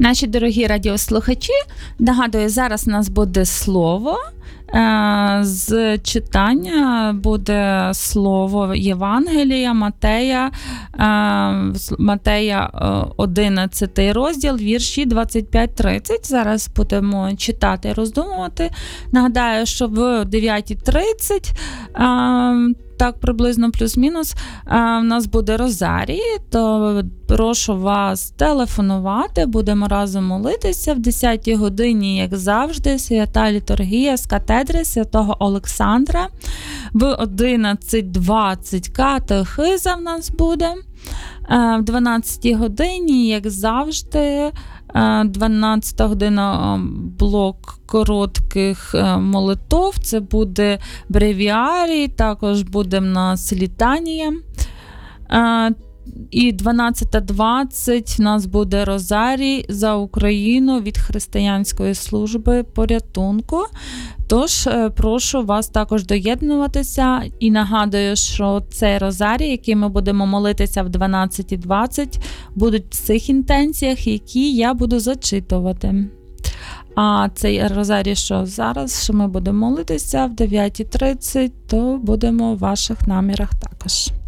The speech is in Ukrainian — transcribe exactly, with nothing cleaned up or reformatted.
Наші дорогі радіослухачі, нагадую, зараз у нас буде слово. З читання буде слово Євангелія Матея, Матея одинадцятий розділ, вірші двадцять п'ять тридцять. Зараз будемо читати і роздумувати. Нагадаю, що в дев'ята тридцять, так приблизно плюс-мінус, в нас буде розарій, то прошу вас телефонувати, будемо разом молитися в десятій годині, як завжди, свята літургія з катедри святого Олександра. В одинадцять двадцять катехиза в нас буде. В дванадцятій годині, як завжди, дванадцята година блок коротких молитов, це буде бревіарій, також буде в нас літанія. І дванадцята двадцять в нас буде розарій за Україну від Християнської служби порятунку. Тож, прошу вас також доєднуватися і нагадую, що цей розарій, який ми будемо молитися в дванадцята двадцять, будуть в цих інтенціях, які я буду зачитувати. А цей розарій, що зараз, що ми будемо молитися в дев'ята тридцять, то будемо в ваших намірах також.